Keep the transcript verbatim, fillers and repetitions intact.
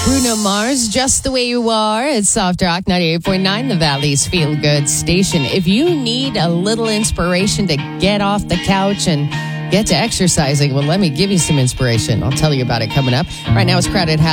Bruno Mars, Just the Way You Are. It's Soft Rock ninety-eight point nine, the Valley's Feel Good station. If you need a little inspiration to get off the couch and get to exercising, well, let me give you some inspiration. I'll tell you about it coming up. Right now, it's Crowded House.